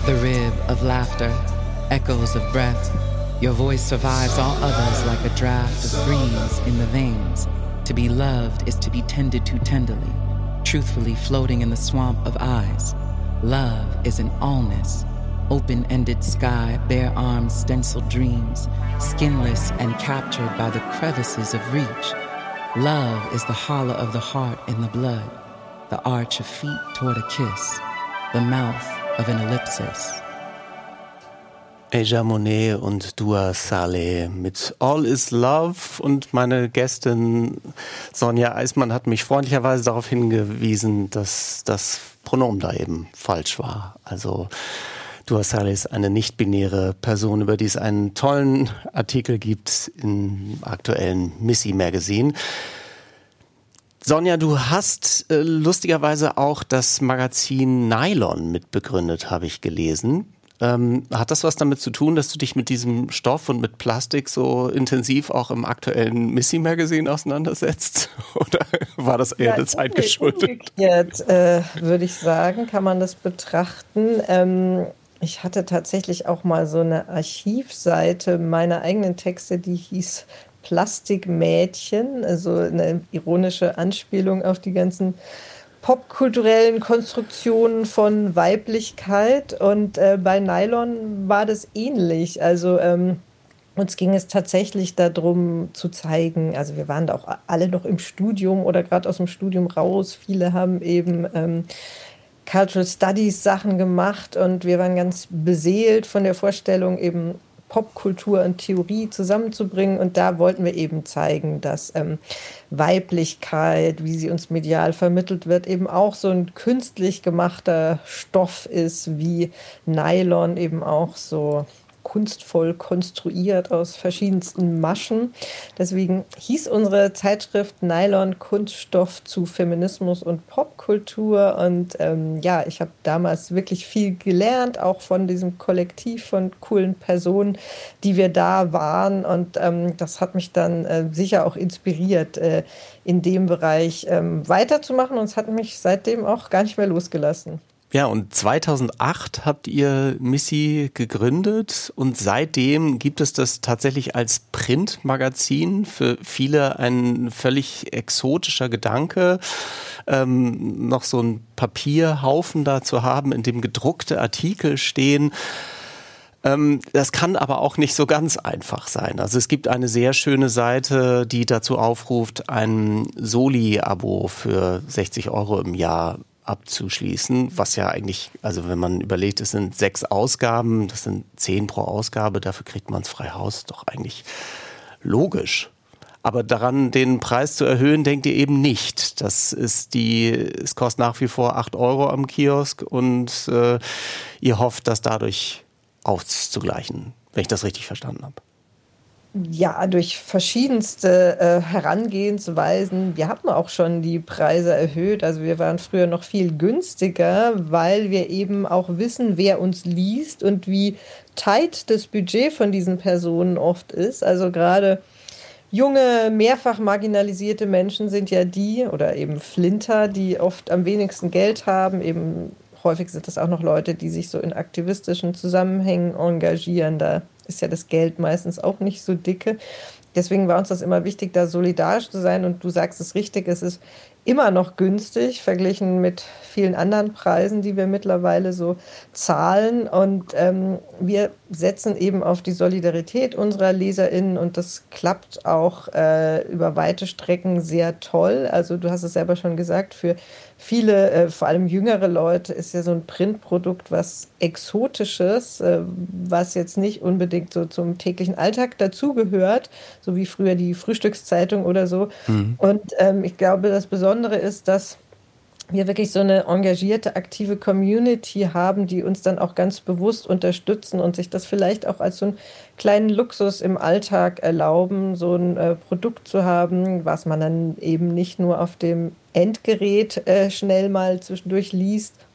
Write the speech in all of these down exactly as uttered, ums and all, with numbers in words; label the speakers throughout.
Speaker 1: The rib of laughter, echoes of breath. Your voice survives all others like a draft of breeze in the veins. To be loved is to be tended to tenderly, truthfully floating in the swamp of eyes. Love is an allness, open-ended sky, bare arms, stenciled dreams, skinless and captured by the crevices of reach. Love is the hollow of the heart in the blood, the arch of feet toward a kiss, the mouth of an ellipsis.
Speaker 2: Aja Monet und Dua Saleh mit All is Love, und meine Gästin Sonja Eismann hat mich freundlicherweise darauf hingewiesen, dass das Pronomen da eben falsch war. Also Dua Saleh ist eine nicht-binäre Person, über die es einen tollen Artikel gibt im aktuellen Missy Magazine. Sonja, du hast äh, lustigerweise auch das Magazin Nylon mitbegründet, habe ich gelesen. Ähm, hat das was damit zu tun, dass du dich mit diesem Stoff und mit Plastik so intensiv auch im aktuellen Missy Magazine auseinandersetzt? Oder war das eher ja, der Zeit geschuldet?
Speaker 3: Umgekehrt, äh, würde ich sagen, kann man das betrachten. Ähm, ich hatte tatsächlich auch mal so eine Archivseite meiner eigenen Texte, die hieß Plastikmädchen, also eine ironische Anspielung auf die ganzen popkulturellen Konstruktionen von Weiblichkeit, und äh, bei Nylon war das ähnlich. Also ähm, uns ging es tatsächlich darum zu zeigen, also wir waren da auch alle noch im Studium oder gerade aus dem Studium raus, viele haben eben ähm, Cultural Studies Sachen gemacht, und wir waren ganz beseelt von der Vorstellung, eben Popkultur und Theorie zusammenzubringen. Und da wollten wir eben zeigen, dass ähm, Weiblichkeit, wie sie uns medial vermittelt wird, eben auch so ein künstlich gemachter Stoff ist, wie Nylon eben auch so kunstvoll konstruiert aus verschiedensten Maschen. Deswegen hieß unsere Zeitschrift Nylon Kunststoff zu Feminismus und Popkultur. Und ähm, ja, ich habe damals wirklich viel gelernt, auch von diesem Kollektiv von coolen Personen, die wir da waren. Und ähm, das hat mich dann äh, sicher auch inspiriert, äh, in dem Bereich ähm, weiterzumachen. Und es hat mich seitdem auch gar nicht mehr losgelassen.
Speaker 2: Ja, und zweitausendacht habt ihr Missy gegründet, und seitdem gibt es das tatsächlich als Printmagazin. Für viele ein völlig exotischer Gedanke, ähm, noch so ein Papierhaufen da zu haben, in dem gedruckte Artikel stehen. Ähm, das kann aber auch nicht so ganz einfach sein. Also es gibt eine sehr schöne Seite, die dazu aufruft, ein Soli-Abo für sechzig Euro im Jahr abzuschließen, was ja eigentlich, also wenn man überlegt, es sind sechs Ausgaben, das sind zehn pro Ausgabe, dafür kriegt man es frei Haus, doch eigentlich logisch. Aber daran, den Preis zu erhöhen, denkt ihr eben nicht. Das ist die, es kostet nach wie vor acht Euro am Kiosk, und äh, ihr hofft, das dadurch auszugleichen, wenn ich das richtig verstanden habe.
Speaker 3: Ja, durch verschiedenste äh, Herangehensweisen. Wir hatten auch schon die Preise erhöht. Also wir waren früher noch viel günstiger, weil wir eben auch wissen, wer uns liest und wie tight das Budget von diesen Personen oft ist. Also gerade junge, mehrfach marginalisierte Menschen sind ja die, oder eben Flinter, die oft am wenigsten Geld haben. Eben häufig sind das auch noch Leute, die sich so in aktivistischen Zusammenhängen engagieren. Da ist ja das Geld meistens auch nicht so dicke. Deswegen war uns das immer wichtig, da solidarisch zu sein. Und du sagst es richtig, es ist immer noch günstig, verglichen mit vielen anderen Preisen, die wir mittlerweile so zahlen. Und ähm, wir setzen eben auf die Solidarität unserer LeserInnen, und das klappt auch äh, über weite Strecken sehr toll. Also du hast es selber schon gesagt, für viele, äh, vor allem jüngere Leute, ist ja so ein Printprodukt was Exotisches, äh, was jetzt nicht unbedingt so zum täglichen Alltag dazugehört, so wie früher die Frühstückszeitung oder so. Mhm. Und ähm, ich glaube, das Besondere ist, dass wir wirklich so eine engagierte, aktive Community haben, die uns dann auch ganz bewusst unterstützen und sich das vielleicht auch als so einen kleinen Luxus im Alltag erlauben, so ein äh, Produkt zu haben, was man dann eben nicht nur auf dem Endgerät äh, schnell mal zwischendurch liest,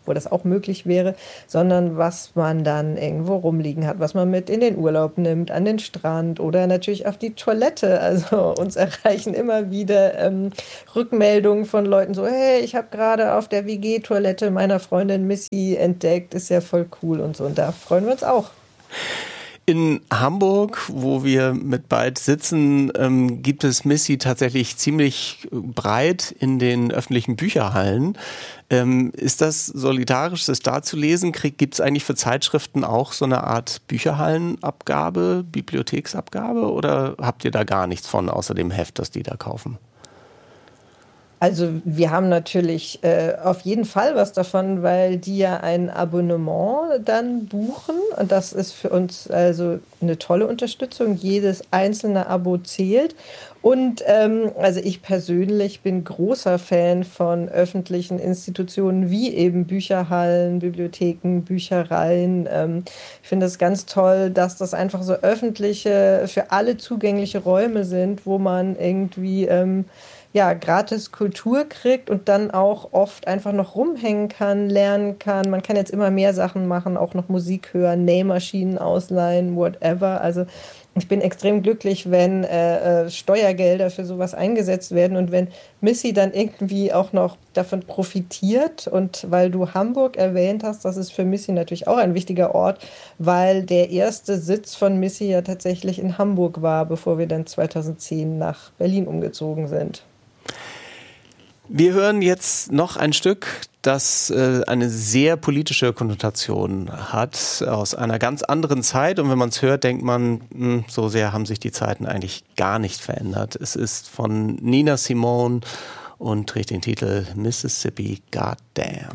Speaker 3: wo das auch möglich wäre, sondern was man dann irgendwo rumliegen hat, was man mit in den Urlaub nimmt, an den Strand oder natürlich auf die Toilette. Also uns erreichen immer wieder ähm, Rückmeldungen von Leuten so, hey, ich habe gerade auf der W G-Toilette meiner Freundin Missy entdeckt, ist ja voll cool und so. Und da freuen wir uns auch.
Speaker 2: In Hamburg, wo wir mit Byte sitzen, ähm, gibt es Missy tatsächlich ziemlich breit in den öffentlichen Bücherhallen. Ähm, ist das solidarisch, das da zu lesen? Gibt es eigentlich für Zeitschriften auch so eine Art Bücherhallenabgabe, Bibliotheksabgabe oder habt ihr da gar nichts von, außer dem Heft, das die da kaufen?
Speaker 3: Also wir haben natürlich äh, auf jeden Fall was davon, weil die ja ein Abonnement dann buchen und das ist für uns also eine tolle Unterstützung. Jedes einzelne Abo zählt und ähm, also ich persönlich bin großer Fan von öffentlichen Institutionen wie eben Bücherhallen, Bibliotheken, Büchereien. Ähm, ich finde es ganz toll, dass das einfach so öffentliche, für alle zugängliche Räume sind, wo man irgendwie ähm, ja, gratis Kultur kriegt und dann auch oft einfach noch rumhängen kann, lernen kann. Man kann jetzt immer mehr Sachen machen, auch noch Musik hören, Nähmaschinen ausleihen, whatever. Also ich bin extrem glücklich, wenn äh, äh, Steuergelder für sowas eingesetzt werden und wenn Missy dann irgendwie auch noch davon profitiert. Und weil du Hamburg erwähnt hast, das ist für Missy natürlich auch ein wichtiger Ort, weil der erste Sitz von Missy ja tatsächlich in Hamburg war, bevor wir dann zweitausendzehn nach Berlin umgezogen sind.
Speaker 2: Wir hören jetzt noch ein Stück, das äh, eine sehr politische Konnotation hat, aus einer ganz anderen Zeit. Und wenn man es hört, denkt man, mh, so sehr haben sich die Zeiten eigentlich gar nicht verändert. Es ist von Nina Simone und trägt den Titel Mississippi Goddamn.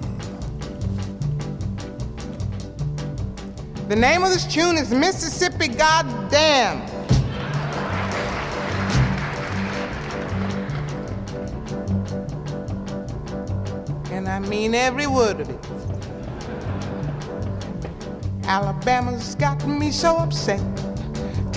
Speaker 4: The name of this tune is Mississippi Goddamn. And I mean every word of it. Alabama's got me so upset.